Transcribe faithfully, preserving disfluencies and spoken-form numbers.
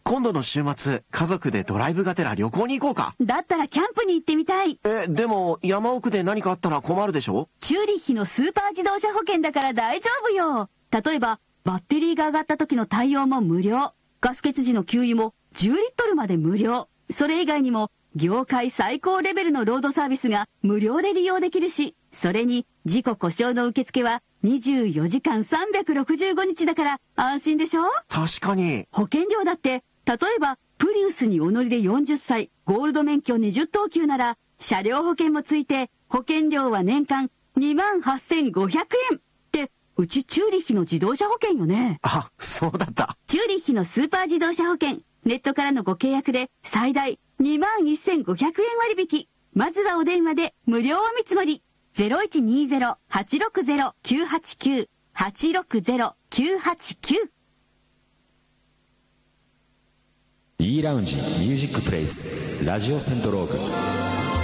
今度の週末、家族でドライブがてら旅行に行こうか。 だったらキャンプに行ってみたい。 え、でも山奥で何かあったら困るでしょ？ チューリッヒのスーパー自動車保険だから大丈夫よ。例えば、バッテリーが上がった時の対応も無料。ガス欠時の給油もじゅうリットルまで無料。それ以外にも、業界最高レベルのロードサービスが無料で利用できるし、それに事故故障の受付はにじゅうよじかんさんびゃくろくじゅうごにちだから安心でしょ？ 確かに。 保険料だって、例えばプリウスにお乗りでよんじゅっさい、ゴールド免許にじゅっとうきゅうなら、車両保険もついて保険料は年間にまんはっせんごひゃくえんって、うちチューリッヒの自動車保険よね。 あ、そうだった。 チューリッヒのスーパー自動車保険、ネットからのご契約で最大にまんせんごひゃくえん割引。まずはお電話で無料お見積もり。ゼロいちにゼロ はちろくゼロ きゅうはちきゅう はちろくゼロ きゅうはちきゅう。 E ラウンジミュージックプレイスラジオセントローグ。